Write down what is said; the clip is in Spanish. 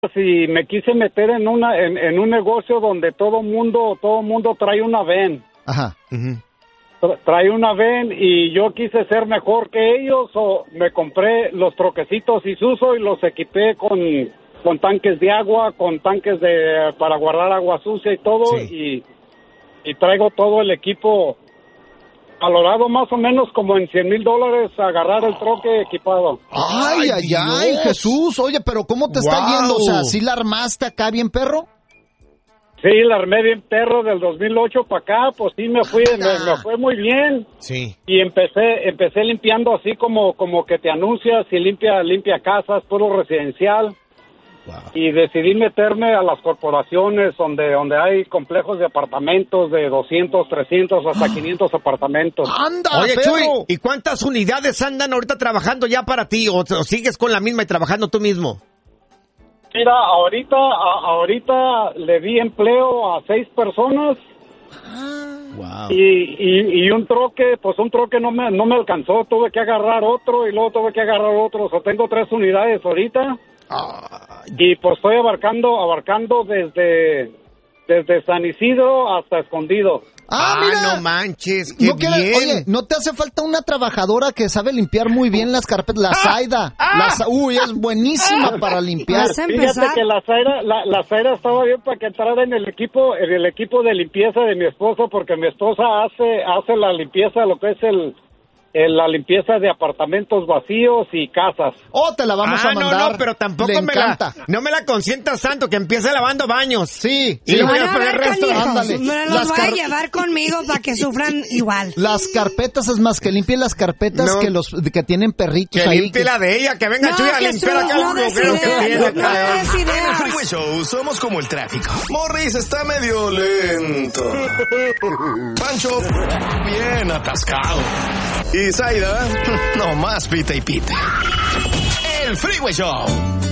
y me quise meter en un negocio donde todo mundo trae una van. Ajá. Trae una van y yo quise ser mejor que ellos, o me compré los troquecitos Isuzu y los equipé con tanques de agua, con tanques para guardar agua sucia y todo, y traigo todo el equipo valorado más o menos como en $100,000 agarrar el troque equipado. Ay, Jesús, oye, pero ¿cómo te está yendo? O sea, ¿sí la armaste acá bien, perro? Sí, la armé bien, perro, del 2008 para acá, pues sí me fue muy bien. Sí. Y empecé limpiando así como que te anuncias y limpia casas, puro residencial. Wow. Y decidí meterme a las corporaciones donde hay complejos de apartamentos de 200, 300, hasta 500 apartamentos. ¡Anda, Oye, perro! Chuy, ¿y cuántas unidades andan ahorita trabajando ya para ti? ¿O sigues con la misma y trabajando tú mismo? Mira, ahorita le di empleo a 6 personas. Wow. Y un troque no me alcanzó, tuve que agarrar otro y luego tuve que agarrar otro. O sea, tengo 3 unidades ahorita. Y pues estoy abarcando desde San Isidro hasta Escondido. Mira. No manches, qué bien. Oye, ¿no te hace falta una trabajadora que sabe limpiar muy bien las carpetas? La Zaida. Es buenísima para limpiar. Fíjate que la Zaira estaba bien para que entrara en el equipo de limpieza de mi esposo, porque mi esposa hace la limpieza, lo que es la limpieza de apartamentos vacíos y casas. Te la vamos a mandar. No, pero tampoco no me la consientas tanto, que empiece lavando baños. Sí. Y le voy a poner resto. Ándale. Me los voy a llevar conmigo para que sufran igual. Las carpetas, es más, que limpie las carpetas que tienen perritos que ahí. Limpie la de ella, que venga Chuy a limpiar acá el mugrero que tiene. No En el Freeway Show somos como el tráfico. Morris está medio lento. Pancho, bien atascado. Y Zaida, no más pita y pita. El Freeway Show.